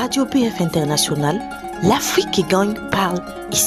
Radio BF International, l'Afrique qui gagne parle ici.